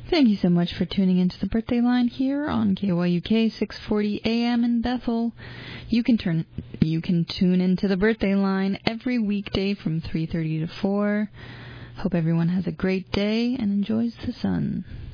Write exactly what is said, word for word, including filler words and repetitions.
Thank you so much for tuning into the Birthday Line here on K Y U K six forty A M in Bethel. You can turn, you can tune into the Birthday Line every weekday from three thirty to four. Hope everyone has a great day and enjoys the sun.